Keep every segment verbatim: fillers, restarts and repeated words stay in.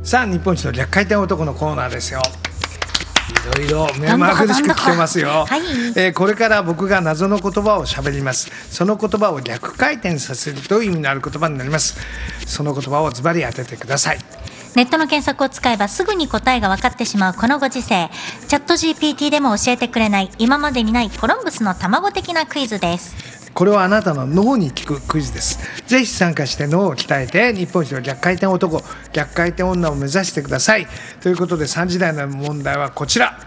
さあ日本一の逆回転男のコーナーですよ。いろいろ目まぐるしく来てますよ、はい。えー、これから僕が謎の言葉を喋ります。その言葉を逆回転させると意味のある言葉になります。その言葉をズバリ当ててください。 ネットの検索を使えばすぐに答えが分かってしまうこのご時世、チャット ジーピーティー でも教えてくれない今までにないコロンブスの卵的なクイズです。 これはあなたの脳に効くクイズです。ぜひ参加して脳を鍛えて日本一の逆回転男、逆回転女を目指してください。ということでさんじ台の問題はこちら。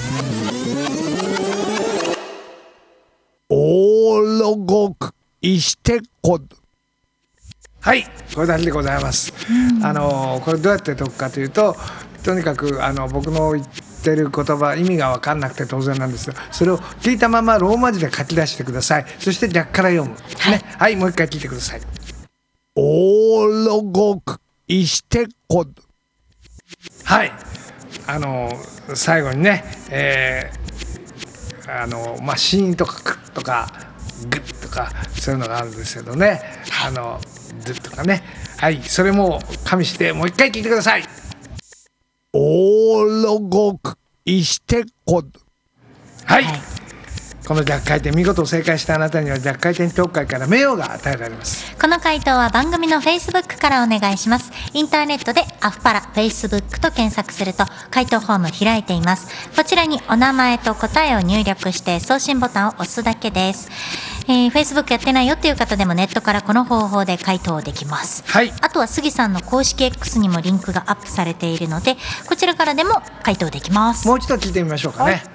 オーロゴクイシテコ。はい、これだけでございます。あのこれどうやって解くかというと、とにかくあの僕の言ってる言葉意味が分かんなくて当然なんですが、それを聞いたままローマ字で書き出してください。そして逆から読む、はいね、はい、もう一回聞いてください。オーロゴクイシテコ。はい、あの最後にね、えー、あのまあシーンとかクッとかグッとかそういうのがあるんですけどね、あのドゥとかね、はい、それも加味してもう一回聞いてください。オーロゴクイシテコ。はい、はい、この逆回転見事正解したあなたには逆回転協会から名誉が与えられます。 この回答は番組の Facebook からお願いします。インターネットでアフパラ Facebook と検索すると回答フォーム開いています。こちらにお名前と答えを入力して送信ボタンを押すだけです。えー、Facebook やってないよっていう方でもネットからこの方法で回答できます、 はい、 あとは杉さんの公式 X にもリンクがアップされているのでこちらからでも回答できます。 もう一度聞いてみましょうかね。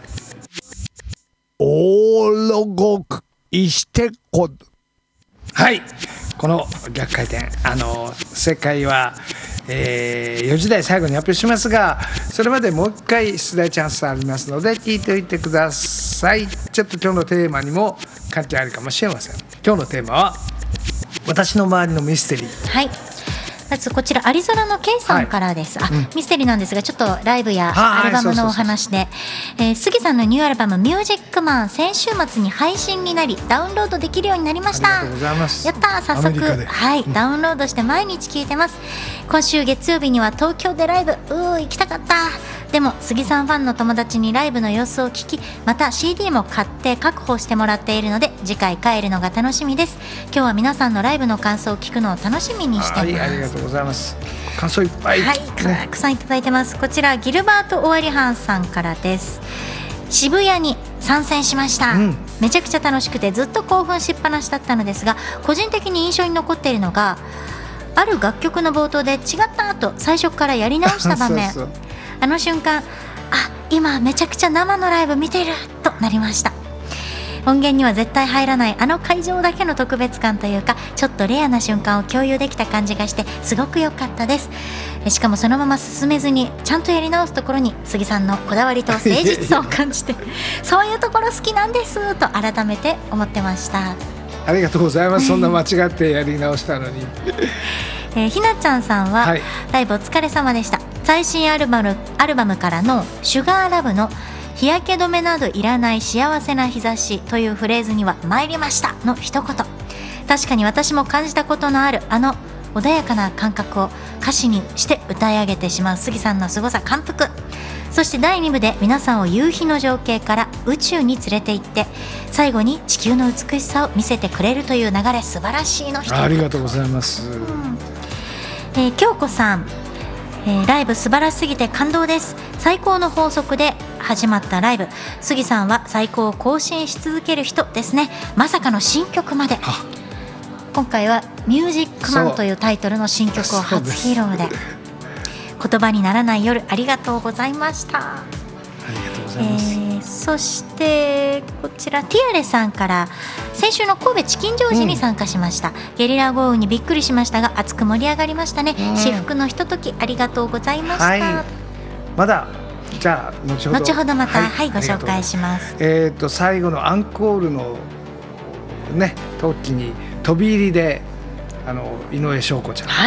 オーロゴクイシテコ。はい、この逆回転、あの正解は、えー、よじ台最後に発表しますが、それまでもう一回出題チャンスありますので聞いておいてください。ちょっと今日のテーマにも関係あるかもしれません。今日のテーマは私の周りのミステリー。 はい、まずこちらアリゾナの K さんからです、はい、あ、うん、ミステリーなんですがちょっとライブやアルバムのお話で、杉さんのニューアルバムミュージックマン先週末に配信になりダウンロードできるようになりました。 ありがとうございます。 やったー、早速、はい、うん、ダウンロードして毎日聴いてます。今週月曜日には東京でライブ、うー行きたかった。でも杉さんファンの友達にライブの様子を聞き、また シーディー も買って確保してもらっているので次回帰るのが楽しみです。今日は皆さんのライブの感想を聞くのを楽しみにしてます。 はい、ありがとうございます。感想いっぱい、 はい、たくさんいただいてます。こちらギルバート・オワリハンさんからです。渋谷に参戦しました、うん、めちゃくちゃ楽しくてずっと興奮しっぱなしだったのですが、個人的に印象に残っているのがある楽曲の冒頭で違ったと最初からやり直した場面そうそう、あの瞬間、あ、今めちゃくちゃ生のライブ見てるとなりました。音源には絶対入らないあの会場だけの特別感というか、ちょっとレアな瞬間を共有できた感じがしてすごく良かったです。しかもそのまま進めずにちゃんとやり直すところに杉さんのこだわりと誠実さを感じてそういうところ好きなんですと改めて思ってました。 ありがとうございます。そんな間違ってやり直したのにえー、ひなちゃんさんは、はい、ライブお疲れ様でした。最新アルバム、アルバムからのシュガーラブの日焼け止めなどいらない幸せな日差しというフレーズには参りましたの一言、確かに私も感じたことのあるあの穏やかな感覚を歌詞にして歌い上げてしまう杉さんの凄さ感服。そしてだいに部で皆さんを夕日の情景から宇宙に連れて行って最後に地球の美しさを見せてくれるという流れ、素晴らしいの一言。 ありがとうございます、うん。 えー、京子さん、えー、ライブ素晴らしすぎて感動です。最高の法則で始まったライブ、杉さんは最高を更新し続ける人ですね。まさかの新曲まで。今回はミュージックマンというタイトルの新曲を初披露で、言葉にならない夜、ありがとうございました。 ありがとうございます、えー、そしてこちらティアレさんから、先週の神戸チキンジョージに参加しました、うん、ゲリラ豪雨にびっくりしましたが熱く盛り上がりましたね、うん、至福のひとときありがとうございました、はい、 まだじゃあ後ほど後ほどまた、はいはい、ご紹介します。 えーと最後のアンコールのね時に飛び入りであの井上翔子ちゃん、はい